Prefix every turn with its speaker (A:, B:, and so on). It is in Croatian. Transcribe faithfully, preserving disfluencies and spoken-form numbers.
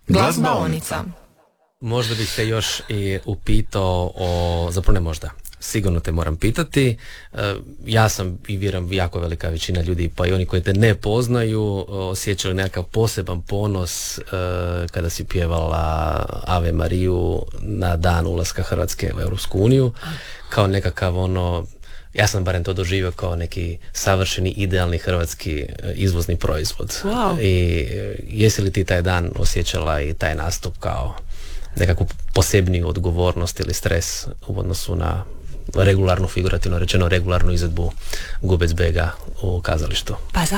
A: Glazbaonica.
B: Možda bih te još i upitao o, zapravo ne možda, sigurno te moram pitati. E, ja sam i vjerujem jako velika većina ljudi, pa i oni koji te ne poznaju, osjećali nekakav poseban ponos e, kada si pjevala Ave Mariju na dan ulaska Hrvatske u Europsku uniju, kao nekakav ono, ja sam barem to doživio kao neki savršeni, idealni hrvatski izvozni proizvod.
A: Wow.
B: I jesi li ti taj dan osjećala i taj nastup kao nekakvu posebniju odgovornost ili stres u odnosu na regularnu, figurativno rečeno regularnu izvedbu Gubec Bega u kazalištu?
A: Pa